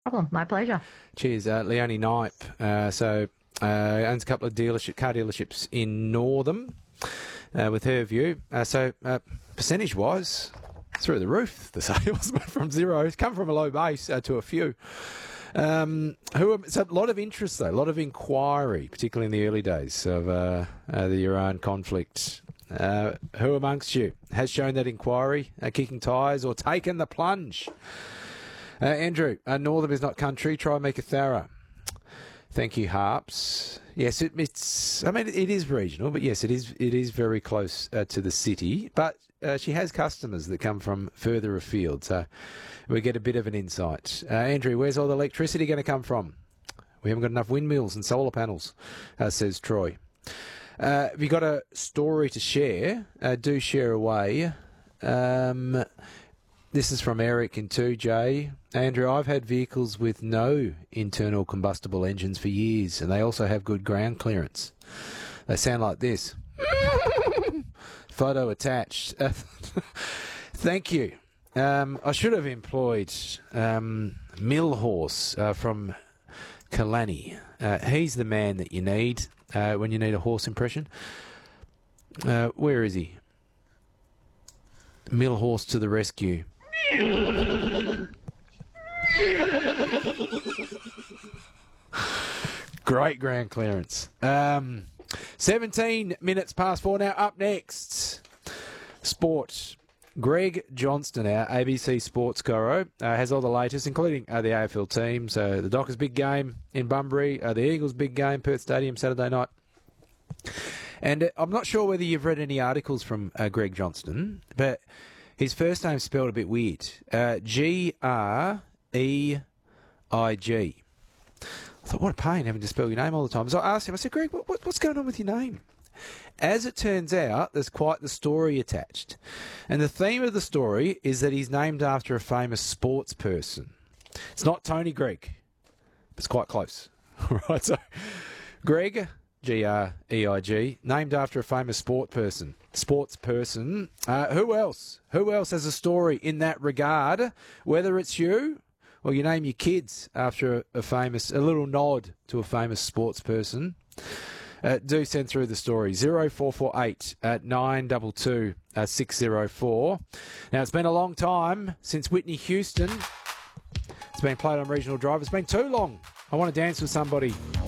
Problem. My pleasure. Cheers, Leonie Knipe. Owns a couple of car dealerships in Northam with her view. Percentage-wise, through the roof, the sales went from zero. It's come from a low base to a few. So a lot of interest, though, a lot of inquiry, particularly in the early days of the Iran conflict. Who amongst you has shown that inquiry, kicking tyres or taken the plunge? Andrew, Northam is not country. Try Meekatharra. Thank you, Harps. Yes, it is regional, but yes, it is very close to the city. But she has customers that come from further afield, so we get a bit of an insight. Andrew, where's all the electricity going to come from? We haven't got enough windmills and solar panels, says Troy. Have you got a story to share? Do share away. This is from Eric in 2J. Andrew, I've had vehicles with no internal combustible engines for years, and they also have good ground clearance. They sound like this. Photo attached. Thank you. I should have employed Millhorse from Kalani. He's the man that you need when you need a horse impression. Where is he? Millhorse to the rescue. Great ground clearance. 17 minutes past 4 now. Up next, sport. Greg Johnston, our ABC Sports Guru, has all the latest, including the AFL teams. The Dockers' big game in Bunbury, the Eagles' big game, Perth Stadium, Saturday night. And I'm not sure whether you've read any articles from Greg Johnston, but his first name's spelled a bit weird. Greig. I thought, what a pain having to spell your name all the time. So I asked him, I said, Greg, what's going on with your name? As it turns out, there's quite the story attached. And the theme of the story is that he's named after a famous sports person. It's not Tony Greig. It's quite close. Right, so Greg, Greig, named after a famous sports person. Who else? Who else has a story in that regard? Whether it's you or you name your kids after a little nod to a famous sports person. Do send through the story. 0448 922 604. Now, it's been a long time since Whitney Houston. It's been played on Regional Drive. It's been too long. I Want to Dance with Somebody.